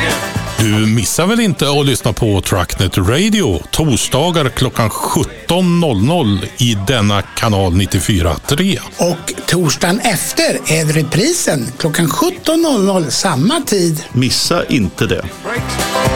Du missar väl inte att lyssna på Trucknet Radio torsdagar klockan 17.00 i denna kanal 94.3. Och torsdagen efter är reprisen klockan 17.00 samma tid. Missa inte det.